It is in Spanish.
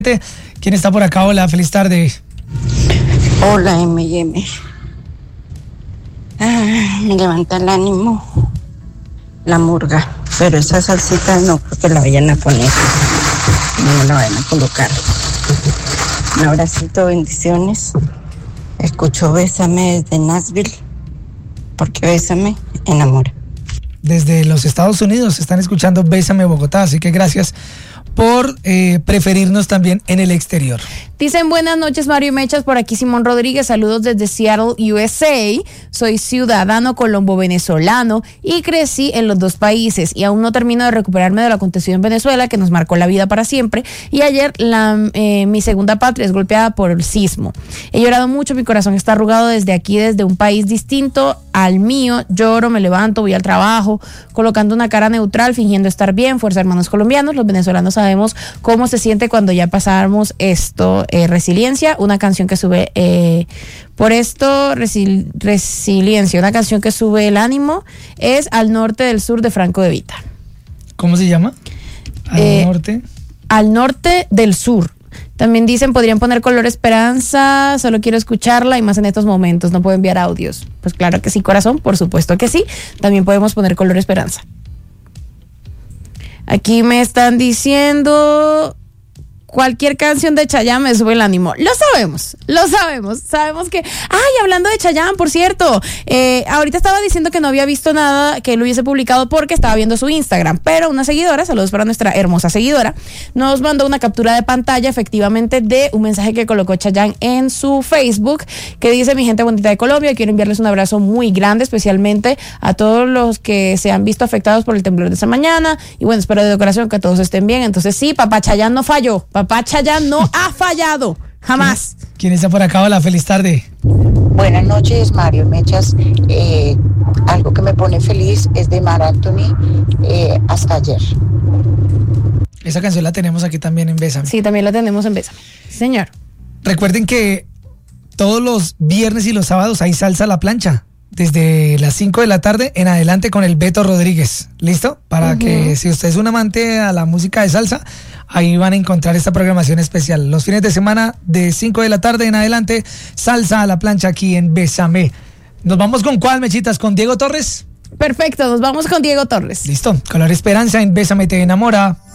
¿Quién está por acá? Hola, feliz tarde. Hola, M&M. Me levanta el ánimo la murga, pero esa salsita no creo que la vayan a poner, no la vayan a colocar. Un abracito, bendiciones. Escucho Bésame desde Nashville, porque Bésame enamora. Desde los Estados Unidos están escuchando Bésame Bogotá, así que gracias por preferirnos también en el exterior. Dicen buenas noches, Mario y Mechas, por aquí Simón Rodríguez, saludos desde Seattle, USA. Soy ciudadano colombo-venezolano y crecí en los dos países y aún no termino de recuperarme de lo acontecido en Venezuela, que nos marcó la vida para siempre, y ayer mi segunda patria es golpeada por el sismo. He llorado mucho, mi corazón está arrugado desde aquí, desde un país distinto al mío. Lloro, me levanto, voy al trabajo, colocando una cara neutral, fingiendo estar bien. Fuerza, hermanos colombianos, los venezolanos sabemos cómo se siente cuando ya pasamos esto. Resiliencia, una canción que sube por esto, Resiliencia, una canción que sube el ánimo, es Al Norte del Sur de Franco De Vita. ¿Cómo se llama? Al norte. Al Norte del Sur. También dicen, podrían poner Color Esperanza, solo quiero escucharla y más en estos momentos, no puedo enviar audios. Pues claro que sí, corazón, por supuesto que sí, también podemos poner Color Esperanza. Aquí me están diciendo, cualquier canción de Chayanne me sube el ánimo. Lo sabemos que... Ay, hablando de Chayanne, por cierto, ahorita estaba diciendo que no había visto nada que él hubiese publicado porque estaba viendo su Instagram, pero una seguidora, saludos para nuestra hermosa seguidora, nos mandó una captura de pantalla efectivamente de un mensaje que colocó Chayanne en su Facebook, que dice: mi gente bonita de Colombia, quiero enviarles un abrazo muy grande, especialmente a todos los que se han visto afectados por el temblor de esta mañana, y bueno, espero de corazón que todos estén bien. Entonces sí, papá Chayanne no falló, papá Chayanne no ha fallado, jamás. ¿Quién está por acá? Hola, feliz tarde. Buenas noches, Mario Mechas. Algo que me pone feliz es de Mar Anthony, Hasta Ayer. Esa canción la tenemos aquí también en Bésame. Sí, también la tenemos en Bésame. Sí, señor. Recuerden que todos los viernes y los sábados hay salsa a la plancha, desde las 5 de la tarde en adelante con el Beto Rodríguez. ¿Listo? Para que si usted es un amante a la música de salsa, ahí van a encontrar esta programación especial. Los fines de semana de 5 de la tarde en adelante, salsa a la plancha aquí en Bésame. ¿Nos vamos con cuál, Mechitas? ¿Con Diego Torres? Perfecto, nos vamos con Diego Torres. Listo. Color Esperanza en Bésame te enamora.